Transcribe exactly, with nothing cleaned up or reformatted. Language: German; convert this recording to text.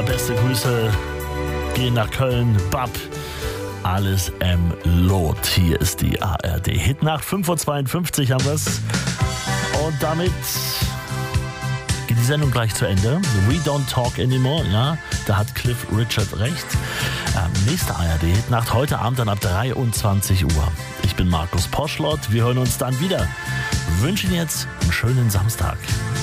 beste Grüße gehen nach Köln. Bab, alles M. Lot. Hier ist die A R D Hitnacht. fünf Uhr zweiundfünfzig haben wir's. Und damit geht die Sendung gleich zu Ende. We don't talk anymore. Ja, da hat Cliff Richard recht. Ähm, nächste A R D Hitnacht heute Abend dann ab dreiundzwanzig Uhr. Ich bin Markus Poschlott. Wir hören uns dann wieder. Wünschen jetzt einen schönen Samstag.